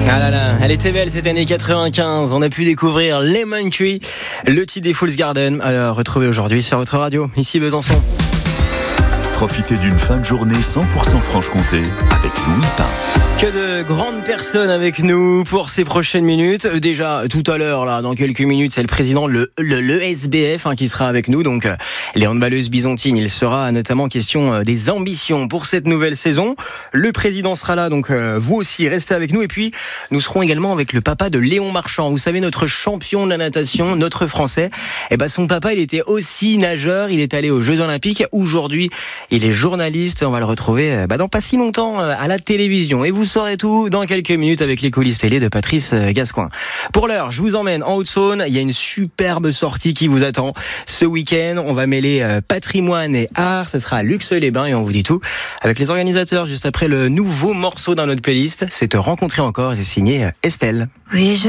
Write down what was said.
Ah là là, elle était belle cette année 95. On a pu découvrir Lemon Tree, le titre des Fools Garden. Alors, retrouvé aujourd'hui sur votre radio, ici Besançon. Profitez d'une fin de journée 100% Franche-Comté avec Louis Pain. Que de grandes personnes avec nous pour ces prochaines minutes. Déjà, tout à l'heure, là, dans quelques minutes, c'est le président de l'ESBF qui sera avec nous. Donc, les handballeuses byzantines, il sera notamment question des ambitions pour cette nouvelle saison. Le président sera là, donc vous aussi, restez avec nous. Et puis, nous serons également avec le papa de Léon Marchand. Vous savez, notre champion de la natation, notre Français. Et ben, son papa, il était aussi nageur. Il est allé aux Jeux Olympiques. Aujourd'hui, il est journaliste. On va le retrouver dans pas si longtemps à la télévision. Et vous saurez tout dans quelques minutes avec les coulisses télé de Patrice Gascoin. Pour l'heure, je vous emmène en Haute-Saône. Il y a une superbe sortie qui vous attend ce week-end. On va mêler patrimoine et art. Ce sera à Luxeuil-les-Bains et on vous dit tout avec les organisateurs juste après le nouveau morceau dans notre playlist. C'est Te rencontrer encore et c'est signé Estelle. Oui,